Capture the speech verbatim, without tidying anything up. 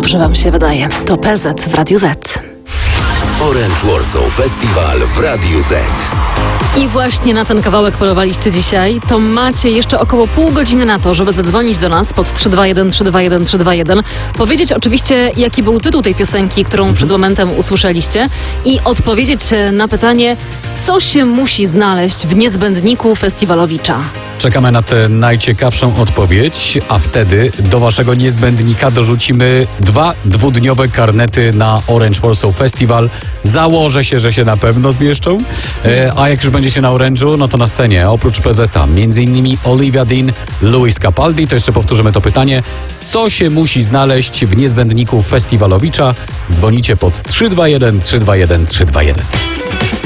Dobrze wam się wydaje. To P Z w Radiu Z. Orange Warsaw Festival w Radiu Z. I właśnie na ten kawałek polowaliście dzisiaj. To macie jeszcze około pół godziny na to, żeby zadzwonić do nas pod trzy dwa jeden trzy dwa jeden trzy dwa jeden. Powiedzieć oczywiście, jaki był tytuł tej piosenki, którą mhm. przed momentem usłyszeliście, i odpowiedzieć na pytanie, co się musi znaleźć w niezbędniku festiwalowicza. Czekamy na tę najciekawszą odpowiedź, a wtedy do waszego niezbędnika dorzucimy dwa dwudniowe karnety na Orange Warsaw Festival. Założę się, że się na pewno zmieszczą. E, a jak już będziecie na Orange'u, no to na scenie oprócz P Z a między innymi Olivia Dean, Luis Capaldi. To jeszcze powtórzymy to pytanie. Co się musi znaleźć w niezbędniku festiwalowicza? Dzwonicie pod trzy dwa jeden trzy dwa jeden trzy dwa jeden.